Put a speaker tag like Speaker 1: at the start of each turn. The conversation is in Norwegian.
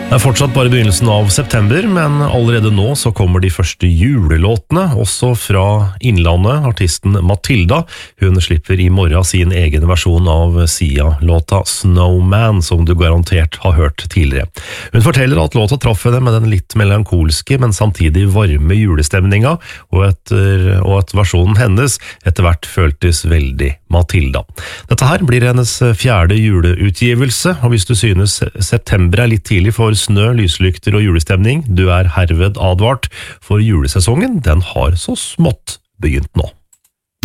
Speaker 1: Det fortsatt bare begynnelsen av september, men allerede nå så kommer de første julelåtene, også fra Innlandet. Artisten Matilda, hun slipper i morgen sin egen versjon av Sia-låta Snowman, som du garantert har hørt tidligere. Hun forteller at låta traff henne med den litt melankolske, men samtidig varme julestemninga, og at versjonen hennes etter hvert føltes veldig Matilda. Dette her blir hennes 4. juleutgivelse, og hvis du synes september litt tidlig for snø, lyslykter og julestemning, du herved advart, for julesesongen, den har så smått begynt nå.